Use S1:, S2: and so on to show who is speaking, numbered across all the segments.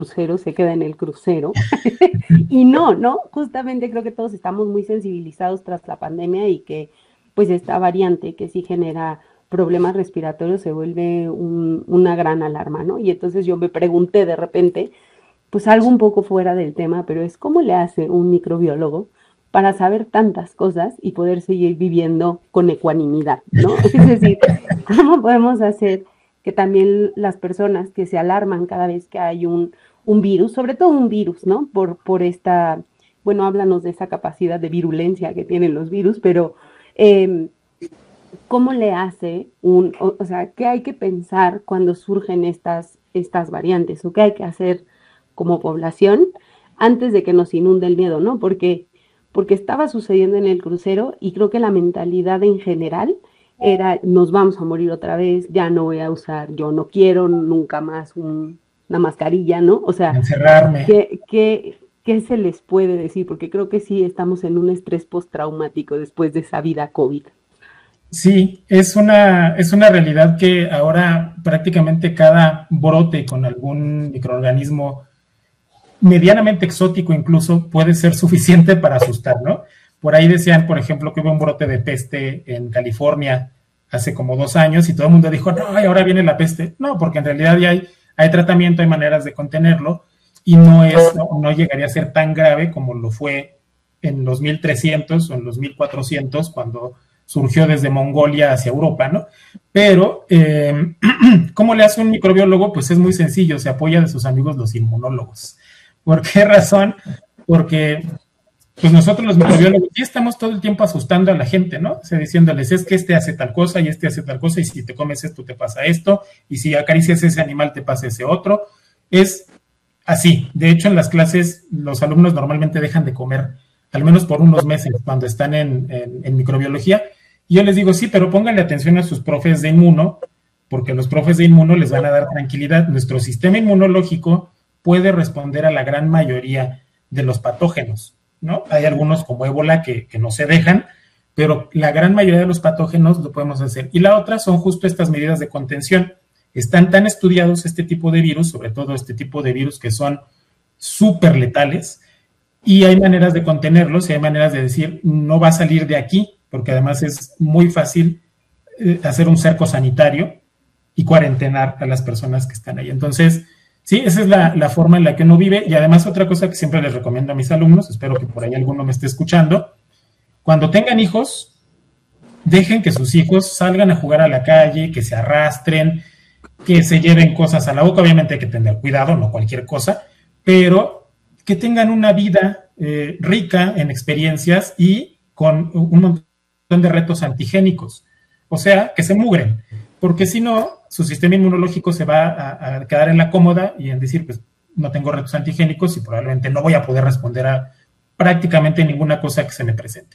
S1: crucero se queda en el crucero. Y no, ¿no? Justamente creo que todos estamos muy sensibilizados tras la pandemia y que pues esta variante que sí genera problemas respiratorios se vuelve una gran alarma, ¿no? Y entonces yo me pregunté de repente, pues algo un poco fuera del tema, pero es cómo le hace un microbiólogo para saber tantas cosas y poder seguir viviendo con ecuanimidad, ¿no? Es decir, ¿cómo podemos hacer que también las personas que se alarman cada vez que hay un virus, sobre todo un virus, ¿no? Por esta, bueno, háblanos de esa capacidad de virulencia que tienen los virus, pero eh, ¿cómo le hace o sea, qué hay que pensar cuando surgen estas variantes o qué hay que hacer como población antes de que nos inunde el miedo, ¿no? Porque estaba sucediendo en el crucero y creo que la mentalidad en general era nos vamos a morir otra vez, ya no voy a usar, yo no quiero nunca más una mascarilla, ¿no? O sea,
S2: encerrarme.
S1: ¿qué se les puede decir? Porque creo que sí estamos en un estrés postraumático después de esa vida COVID.
S2: Sí, es una realidad que ahora prácticamente cada brote con algún microorganismo medianamente exótico incluso puede ser suficiente para asustar, ¿no? Por ahí decían, por ejemplo, que hubo un brote de peste en California hace como 2 años y todo el mundo dijo, no, y ahora viene la peste. No, porque en realidad ya hay tratamiento, hay maneras de contenerlo y no llegaría a ser tan grave como lo fue en los 1300 o en los 1400 cuando surgió desde Mongolia hacia Europa, ¿no? Pero, ¿cómo le hace un microbiólogo? Pues es muy sencillo, se apoya de sus amigos los inmunólogos. ¿Por qué razón? Porque pues nosotros los microbiólogos ya estamos todo el tiempo asustando a la gente, ¿no? O sea, diciéndoles, es que este hace tal cosa y este hace tal cosa, y si te comes esto te pasa esto, y si acaricias ese animal te pasa ese otro. Es así. De hecho, en las clases los alumnos normalmente dejan de comer, al menos por unos meses, cuando están en microbiología. Y yo les digo, sí, pero pónganle atención a sus profes de inmuno, porque los profes de inmuno les van a dar tranquilidad. Nuestro sistema inmunológico puede responder a la gran mayoría de los patógenos, ¿no? Hay algunos como ébola que no se dejan, pero la gran mayoría de los patógenos lo podemos hacer. Y la otra son justo estas medidas de contención. Están tan estudiados este tipo de virus, sobre todo este tipo de virus que son súper letales, y hay maneras de contenerlos y hay maneras de decir, no va a salir de aquí, porque además es muy fácil hacer un cerco sanitario y cuarentenar a las personas que están ahí. Entonces, sí, esa es la forma en la que uno vive. Y además otra cosa que siempre les recomiendo a mis alumnos, espero que por ahí alguno me esté escuchando, cuando tengan hijos, dejen que sus hijos salgan a jugar a la calle, que se arrastren, que se lleven cosas a la boca. Obviamente hay que tener cuidado, no cualquier cosa, pero que tengan una vida rica en experiencias y con un montón de retos antigénicos. O sea, que se mugren, porque si no, su sistema inmunológico se va a quedar en la cómoda y en decir, pues no tengo retos antigénicos y probablemente no voy a poder responder a prácticamente ninguna cosa que se me presente.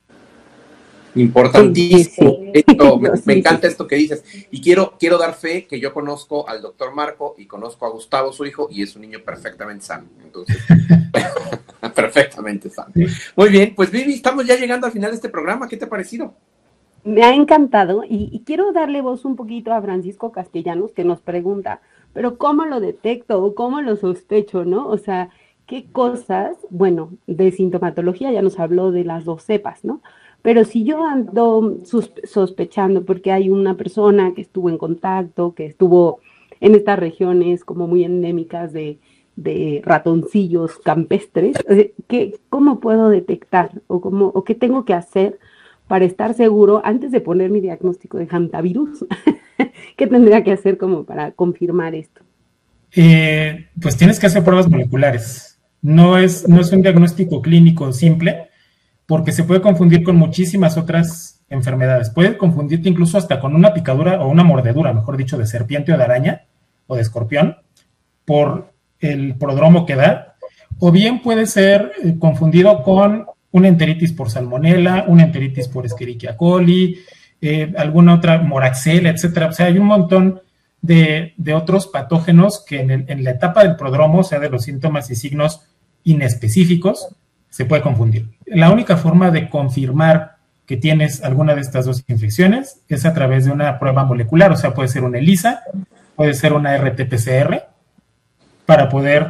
S3: Importantísimo.
S1: Sí,
S3: Esto, me,
S1: no,
S3: me
S1: sí,
S3: encanta
S1: sí.
S3: esto que dices. Y quiero dar fe que yo conozco al doctor Marco y conozco a Gustavo, su hijo, y es un niño perfectamente sano. Entonces, perfectamente sano.
S2: Sí.
S3: Muy bien, pues Vivi, estamos ya llegando al final de este programa. ¿Qué te ha parecido?
S1: Me ha encantado y quiero darle voz un poquito a Francisco Castellanos que nos pregunta, pero ¿cómo lo detecto o cómo lo sospecho, no? O sea, ¿qué cosas? Bueno, de sintomatología ya nos habló de las dos cepas, ¿no? Pero si yo ando sospechando porque hay una persona que estuvo en contacto, que estuvo en estas regiones como muy endémicas de ratoncillos campestres, ¿cómo puedo detectar o qué tengo que hacer para estar seguro antes de poner mi diagnóstico de hantavirus? ¿Qué tendría que hacer como para confirmar esto?
S2: Pues tienes que hacer pruebas moleculares. No es un diagnóstico clínico simple, porque se puede confundir con muchísimas otras enfermedades. Puede confundirte incluso hasta con una picadura o una mordedura, mejor dicho, de serpiente o de araña o de escorpión, por el prodromo que da, o bien puede ser confundido con una enteritis por salmonela, una enteritis por Escherichia coli, alguna otra moraxella, etcétera. O sea, hay un montón de otros patógenos que en la etapa del prodromo, o sea, de los síntomas y signos inespecíficos, se puede confundir. La única forma de confirmar que tienes alguna de estas dos infecciones es a través de una prueba molecular, o sea, puede ser una ELISA, puede ser una RT-PCR, para poder